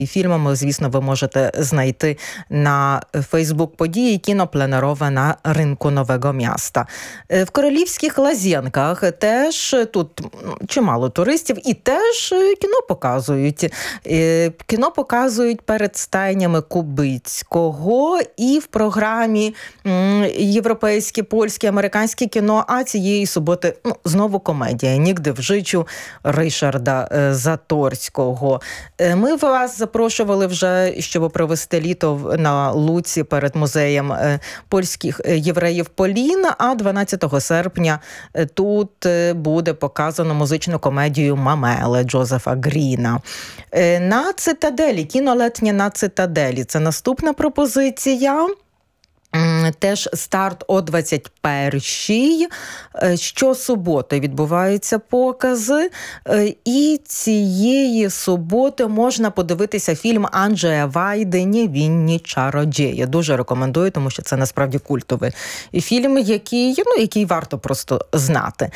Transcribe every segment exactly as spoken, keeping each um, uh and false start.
фільмами, звісно, ви можете знайти на Фейсбук-події «Кіно пленерове на ринку Нового Міста». В Королівських Лазєнках теж тут чимало туристів і теж кіно показують. Кіно показують перед стайнями Кубицького і в програмі європейське, польське, американське кіно, а цієї суботи ну, знову комедія «Нігде в життю» Ришарда Заторського. Ми вас запрошували вже, щоб провести літо на Луці перед музеєм польських євреїв Полін, а дванадцятого серпня тут буде показано музичну комедію «Мамеле» Джозефа Гріна. На Цитаделі, кіно «Летнє на Цитаделі» – це наступна пропозиція. Теж старт о двадцять першій. Щосуботи відбуваються покази. І цієї суботи можна подивитися фільм Анджея Вайди «Невинні чародії». Дуже рекомендую, тому що це насправді культовий фільм, який, ну, який варто просто знати.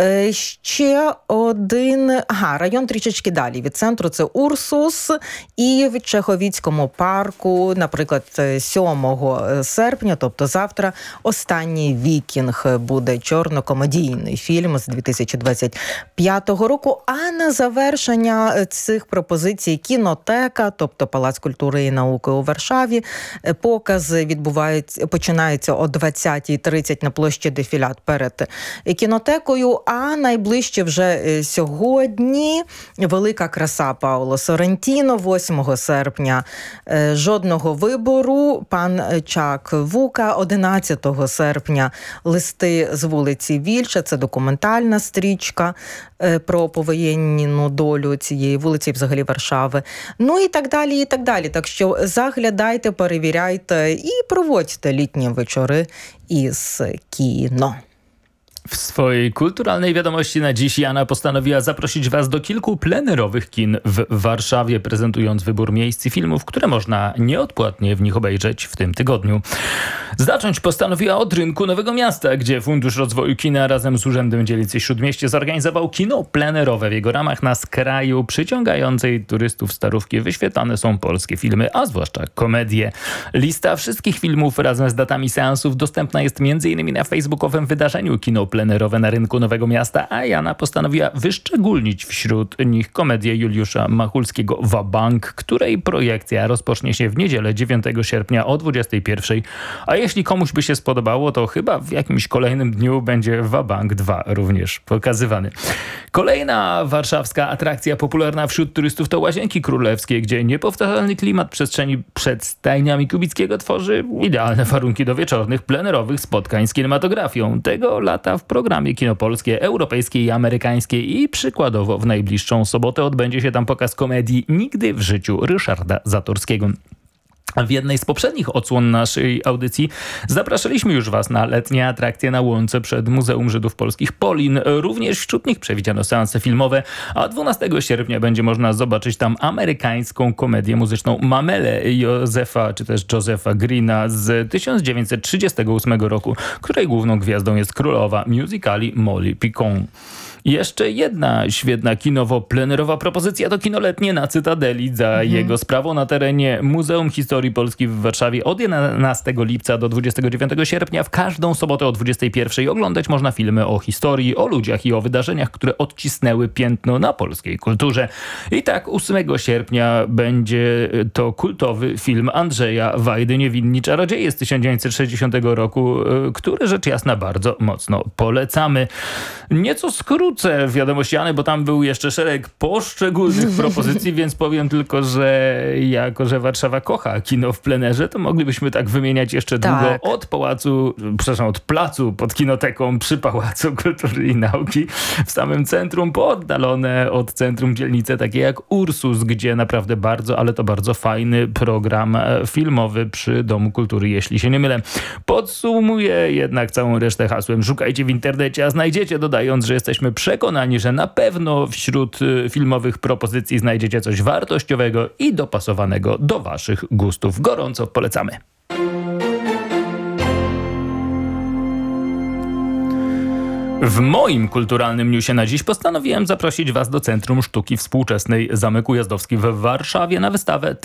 Ще один... Ага, район трішечки далі від центру – це Урсус. І в Чеховіцькому парку, наприклад, сьомого серпня, тобто завтра, «Останній вікінг» буде чорно-комедійний фільм з дві тисячі двадцять п'ятого року. А на завершення цих пропозицій кінотека, тобто Палац культури і науки у Варшаві. Покази відбуваються, починаються о двадцятій тридцять на площі Дефілят перед кінотекою, а найближче вже сьогодні «Велика краса» Пауло Соррентіно, восьмого серпня «Жодного вибору» пан Чак Вука, одинадцятого серпня «Листи з вулиці Вільша», це документальна стрічка про повоєнну долю цієї вулиці, взагалі Варшави. Ну і так далі, і так далі. Так що заглядайте, перевіряйте і проводьте літні вечори із кіно. W swojej kulturalnej wiadomości na dziś Jana postanowiła zaprosić Was do kilku plenerowych kin w Warszawie, prezentując wybór miejsc i filmów, które można nieodpłatnie w nich obejrzeć w tym tygodniu. Zacząć postanowiła od rynku Nowego Miasta, gdzie Fundusz Rozwoju Kina razem z Urzędem Dzielnicy Śródmieście zorganizował kino plenerowe. W jego ramach na skraju przyciągającej turystów Starówki wyświetlane są polskie filmy, a zwłaszcza komedie. Lista wszystkich filmów razem z datami seansów dostępna jest m.in. na facebookowym wydarzeniu Kino plenerowe na rynku Nowego Miasta, a Jana postanowiła wyszczególnić wśród nich komedię Juliusza Machulskiego Wabank, której projekcja rozpocznie się w niedzielę dziewiątego sierpnia o dwudziestej pierwszej. A jeśli komuś by się spodobało, to chyba w jakimś kolejnym dniu będzie Wabank dwa również pokazywany. Kolejna warszawska atrakcja popularna wśród turystów to Łazienki Królewskie, gdzie niepowtarzalny klimat przestrzeni przed stajniami Kubickiego tworzy idealne warunki do wieczornych, plenerowych spotkań z kinematografią. Tego lata w programie Kino Polskie, Europejskie i Amerykańskie i przykładowo w najbliższą sobotę odbędzie się tam pokaz komedii Nigdy w życiu Ryszarda Zatorskiego. W jednej z poprzednich odsłon naszej audycji zapraszaliśmy już Was na letnie atrakcje na Łące przed Muzeum Żydów Polskich Polin. Również wśród nich przewidziano seanse filmowe, a dwunastego sierpnia będzie można zobaczyć tam amerykańską komedię muzyczną Mamele Józefa, czy też Josepha Greena z tysiąc dziewięćset trzydziestego ósmego roku, której główną gwiazdą jest królowa musicali Molly Picon. Jeszcze jedna świetna kinowo-plenerowa propozycja to kino letnie na Cytadeli. Za mhm. jego sprawą na terenie Muzeum Historii Polski w Warszawie od jedenastego lipca do dwudziestego dziewiątego sierpnia w każdą sobotę o dwudziestej pierwszej oglądać można filmy o historii, o ludziach i o wydarzeniach, które odcisnęły piętno na polskiej kulturze. I tak ósmego sierpnia będzie to kultowy film Andrzeja Wajdy Niewinni czarodzieje z tysiąc dziewięćset sześćdziesiątego roku, który rzecz jasna bardzo mocno polecamy. Nieco skrót wiadomości Jany, bo tam był jeszcze szereg poszczególnych propozycji, więc powiem tylko, że jako, że Warszawa kocha kino w plenerze, to moglibyśmy tak wymieniać jeszcze tak. długo od pałacu, przepraszam, od placu pod Kinoteką przy Pałacu Kultury i Nauki w samym centrum, po oddalone od centrum dzielnice takie jak Ursus, gdzie naprawdę bardzo, ale to bardzo fajny program filmowy przy Domu Kultury, jeśli się nie mylę. Podsumuję jednak całą resztę hasłem szukajcie w internecie, a znajdziecie, dodając, że jesteśmy przekonani, że na pewno wśród filmowych propozycji znajdziecie coś wartościowego i dopasowanego do waszych gustów. Gorąco polecamy. W moim kulturalnym newsie na dziś postanowiłem zaprosić Was do Centrum Sztuki Współczesnej Zamek Ujazdowski w Warszawie na wystawę